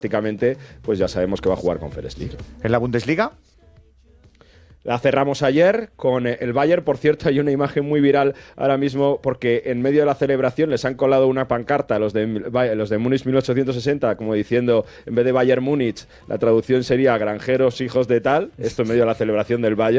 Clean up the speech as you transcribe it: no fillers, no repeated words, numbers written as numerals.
prácticamente pues ya sabemos que va a jugar con Ferenc. ¿En la Bundesliga? La cerramos ayer con el Bayern. Por cierto, hay una imagen muy viral ahora mismo porque en medio de la celebración les han colado una pancarta a los de Múnich 1860, como diciendo, en vez de Bayern Múnich, la traducción sería granjeros hijos de tal. Esto en medio de la celebración del Bayern.